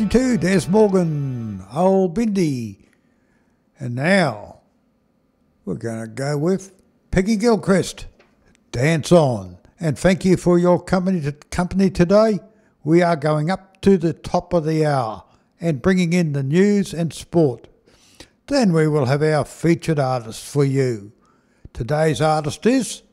Too, Des Morgan, Old Bindi. And now we're going to go with Peggy Gilchrist, Dance On. And thank you for your company today. We are going up to the top of the hour and bringing in the news and sport. Then we will have our featured artist for you. Today's artist is